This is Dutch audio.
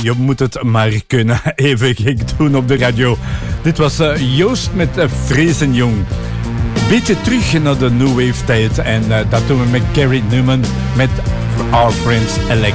je moet het maar kunnen. Even gek doen op de radio. Dit was Joost met Vrezen Jong. Beetje terug naar de New Wave tijd. En dat doen we met Gary Newman met Our Friends Elect.